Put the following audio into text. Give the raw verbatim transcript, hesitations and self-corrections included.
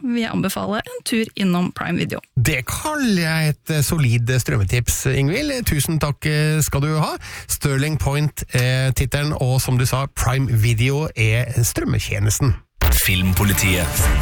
vil jeg anbefale en tur innom Prime Video. Det kaller jeg et solid strømmetips, Ingvild. Tusen takk skal du ha. Sterling Point er tittelen, og som du sa, Prime Video er strømmetjenesten. Filmpolitiet.